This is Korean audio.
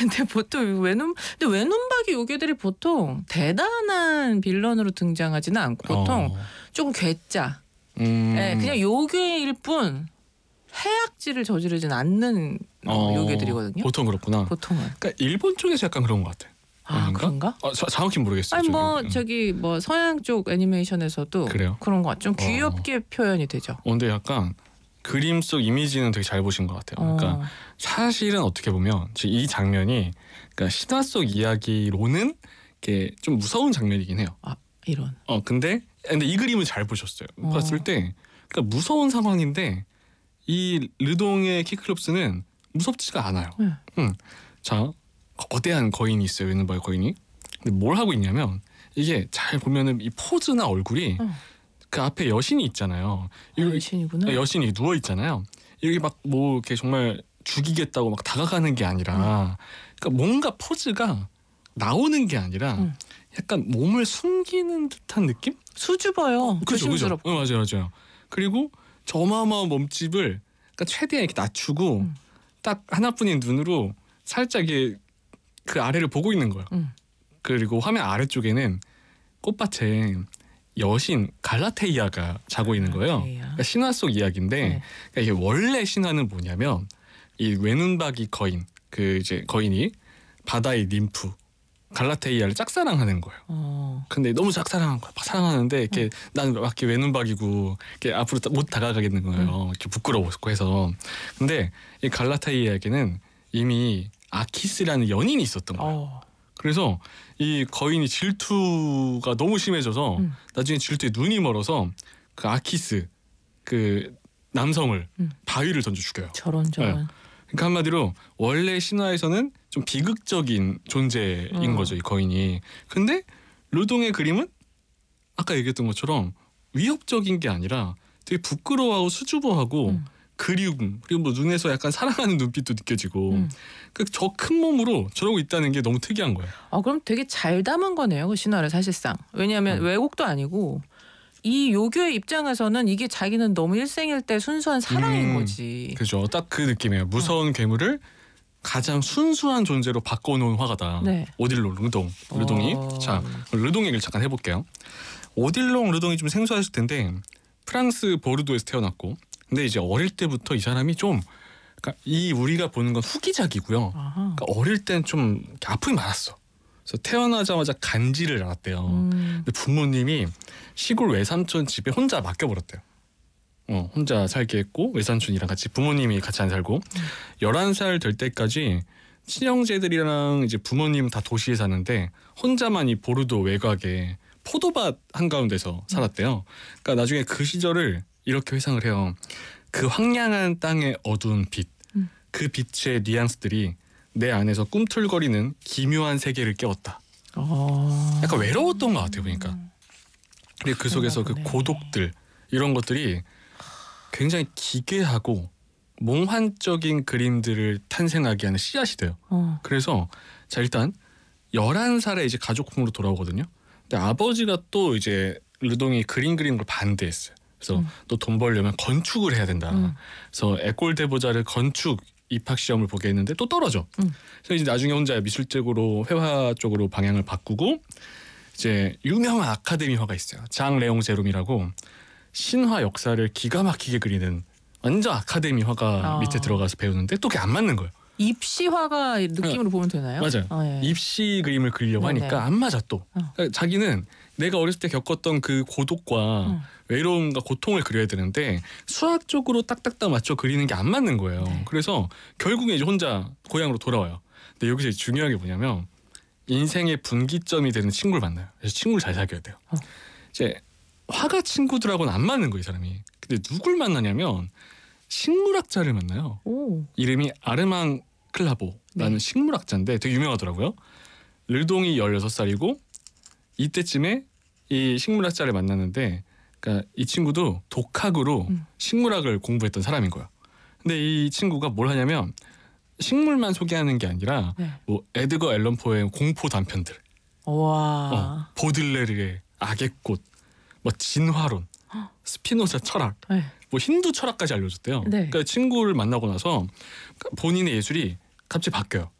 근데 보통 근데 외눈박이 요괴들이 보통 대단한 빌런으로 등장하지는 않고 보통 조금 괴짜. 네, 그냥 요괴일 뿐 해악질을 저지르진 않는 요괴들이거든요. 보통 그렇구나. 보통은. 그러니까 일본 쪽에서 약간 그런 것 같아. 아, 그런가? 정확히 모르겠어요. 아니 뭐 저기 뭐 서양 쪽 애니메이션에서도 그래요? 그런 것 같아. 좀 귀엽게 표현이 되죠. 근데 약간 그림 속 이미지는 되게 잘 보신 것 같아요. 그러니까 사실은 어떻게 보면 이 장면이 그러니까 신화 속 이야기로는 이게 좀 무서운 장면이긴 해요. 아, 이런. 근데 이 그림을 잘 보셨어요. 봤을 때 그러니까 무서운 상황인데 이 르동의 키클롭스는 무섭지가 않아요. 자, 거대한 거인이 있어요. 외눈박이 거인이. 근데 뭘 하고 있냐면 이게 잘 보면은 이 포즈나 얼굴이 그 앞에 여신이 있잖아요. 여신이구나. 여신이 누워 있잖아요. 이게 막 뭐 이렇게 정말 죽이겠다고 막 다가가는 게 아니라, 그러니까 뭔가 포즈가 나오는 게 아니라 약간 몸을 숨기는 듯한 느낌? 수줍어요. 그죠. 조심스럽고. 맞아요. 그리고 저마어마한 몸집을 그러니까 최대한 이렇게 낮추고 딱 하나뿐인 눈으로 살짝 이게 그 아래를 보고 있는 거예요. 그리고 화면 아래쪽에는 꽃밭에 여신 갈라테이아가 자고 있는 거예요. 그러니까 신화 속 이야기인데 그러니까 이게 원래 신화는 뭐냐면 이 외눈박이 거인 그 이제 거인이 바다의 ним프 갈라테이아를 짝사랑하는 거예요. 근데 너무 짝사랑한 거야. 막 사랑하는데 이렇게 나는 막 이렇게 외눈박이고 이렇게 앞으로 못 다가가겠는 거예요. 이렇게 부끄러웠고 해서. 근데 이 갈라테이아에게는 이미 아키스라는 연인이 있었던 거예요. 그래서 이 거인이 질투가 너무 심해져서 나중에 질투에 눈이 멀어서 그 아키스 그 남성을 바위를 던져 죽여요. 저런. 네. 그러니까 한마디로 원래 신화에서는 좀 비극적인 존재인 거죠, 이 거인이. 근데 르동의 그림은 아까 얘기했던 것처럼 위협적인 게 아니라 되게 부끄러워하고 수줍어하고 그리움 그리고 뭐 눈에서 약간 사랑하는 눈빛도 느껴지고 그 저 큰 몸으로 저러고 있다는 게 너무 특이한 거예요. 그럼 되게 잘 담은 거네요, 그 신화를 사실상. 왜냐하면 왜곡도 아니고 이 요교의 입장에서는 이게 자기는 너무 일생일대 순수한 사랑인 거지. 그죠. 딱 그 느낌이에요. 무서운 괴물을 가장 순수한 존재로 바꿔놓은 화가다. 네. 오딜롱 르동이. 자, 르동 얘기를 잠깐 해볼게요. 오딜롱 르동이 좀 생소하실 텐데 프랑스 보르도에서 태어났고 근데 이제 어릴 때부터 이 사람이 좀 그러니까 이 우리가 보는 건 후기작이고요. 그러니까 어릴 땐 좀 아픔이 많았어. 그래서 태어나자마자 간지를 앓았대요. 근데 부모님이 시골 외삼촌 집에 혼자 맡겨버렸대요. 혼자 살게 했고 외삼촌이랑 같이 부모님이 같이 안 살고 11살 될 때까지 친형제들이랑 이제 부모님 다 도시에 사는데 혼자만 이 보르도 외곽에 포도밭 한가운데서 살았대요. 그러니까 나중에 그 시절을 이렇게 회상을 해요. 그 황량한 땅의 어두운 빛, 그 빛의 뉘앙스들이 내 안에서 꿈틀거리는 기묘한 세계를 깨웠다. 약간 외로웠던 것 같아요, 보니까. 그리고 그 속에서 그 고독들 이런 것들이 굉장히 기괴하고 몽환적인 그림들을 탄생하게 하는 씨앗이 돼요. 그래서 자 일단 11살에 이제 가족홈으로 돌아오거든요. 근데 아버지가 또 이제 르동이 그림 그리는 걸 반대했어요. 그래서 너 돈 벌려면 건축을 해야 된다. 그래서 에콜 데보자르 건축 입학 시험을 보게 했는데 또 떨어져. 그래서 이제 나중에 혼자 미술 쪽으로 회화 쪽으로 방향을 바꾸고 이제 유명한 아카데미화가 있어요. 장 레옹 제롬이라고 신화 역사를 기가 막히게 그리는 완전 아카데미 화가 밑에 들어가서 배우는데 또 그게 안 맞는 거예요. 입시화가 느낌으로 보면 되나요? 맞아요. 예. 입시 그림을 그리려고 하니까 안 맞아 또. 그러니까 자기는 내가 어렸을 때 겪었던 그 고독과 외로움과 고통을 그려야 되는데 수학적으로 딱딱딱 맞춰 그리는 게 안 맞는 거예요. 그래서 결국에 이제 혼자 고향으로 돌아와요. 근데 여기서 중요한 게 뭐냐면 인생의 분기점이 되는 친구를 만나요. 그래서 친구를 잘 사귀어야 돼요. 이제 화가 친구들하고는 안 맞는 거예요, 이 사람이. 근데 누굴 만나냐면 식물학자를 만나요. 이름이 아르망 클라보라는 식물학자인데 되게 유명하더라고요. 르동이 16살이고 이때쯤에 이 식물학자를 만났는데 그러니까 이 친구도 독학으로 식물학을 공부했던 사람인 거야. 근데 이 친구가 뭘 하냐면 식물만 소개하는 게 아니라 뭐 에드거 앨런 포의 공포 단편들, 보들레르의 악의 꽃, 뭐 진화론, 스피노자 철학, 뭐 힌두 철학까지 알려줬대요. 그러니까 친구를 만나고 나서 본인의 예술이 갑자기 바뀌어요.